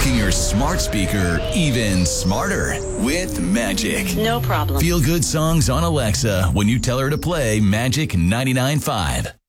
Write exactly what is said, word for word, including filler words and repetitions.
making your smart speaker even smarter with Magic. No problem. Feel good songs on Alexa when you tell her to play Magic ninety-nine point five.